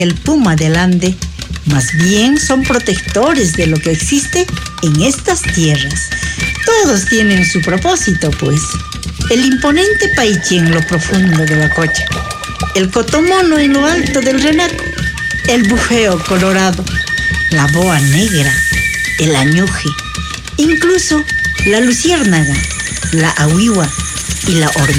el puma del Ande, más bien son protectores de lo que existe en estas tierras. Todos tienen su propósito, pues. El imponente paiche en lo profundo de la cocha, el cotomono en lo alto del renaco, el bufeo colorado, la boa negra, el añuje, incluso la luciérnaga, la ahuihua y la hormiga.